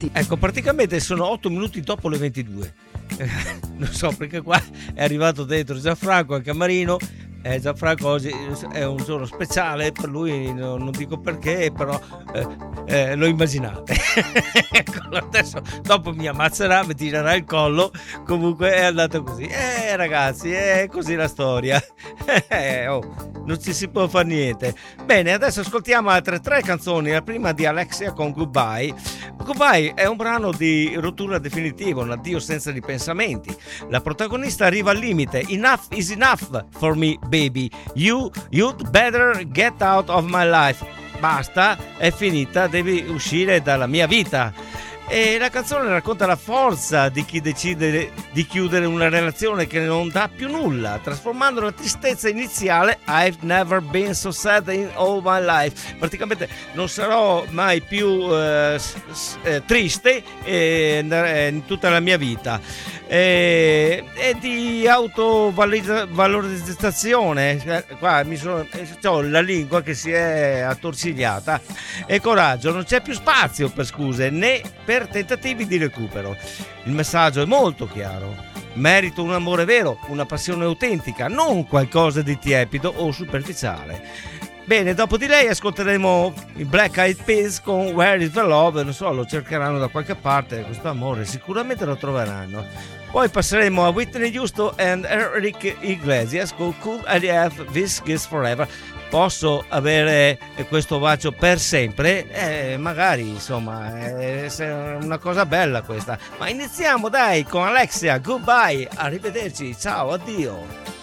Ecco, praticamente sono 8 minuti dopo le 22. Non so perché qua è arrivato dentro Gianfranco al camerino. Gianfranco oggi è un giorno speciale per lui, non dico perché, però lo immaginate. Ecco, adesso dopo mi ammazzerà, mi tirerà il collo. Comunque è andato così. Ragazzi, è così la storia. Non ci si può fare niente. Bene, adesso ascoltiamo altre 3 canzoni. La prima di Alexia con Goodbye. Goodbye è un brano di rottura definitiva, un addio senza ripensamenti. La protagonista arriva al limite. Enough is enough for me, baby. You'd better get out of my life. Basta, è finita, devi uscire dalla mia vita. E la canzone racconta la forza di chi decide di chiudere una relazione che non dà più nulla, trasformando la tristezza iniziale I've never been so sad in all my life. Praticamente non sarò mai più triste in tutta la mia vita. E di autovalorizzazione, qua ho la lingua che si è attorcigliata. E coraggio, non c'è più spazio per scuse né per tentativi di recupero. Il messaggio è molto chiaro: merito un amore vero, una passione autentica, non qualcosa di tiepido o superficiale. Bene, dopo di lei ascolteremo i Black Eyed Peas con Where is the Love. Non so, lo cercheranno da qualche parte questo amore, sicuramente lo troveranno. Poi passeremo a Whitney Houston and Enrique Iglesias con Could I Have This Kiss Forever. Posso avere questo bacio per sempre? Magari, insomma, è una cosa bella questa. Ma iniziamo dai con Alexia, Goodbye, arrivederci, ciao, addio.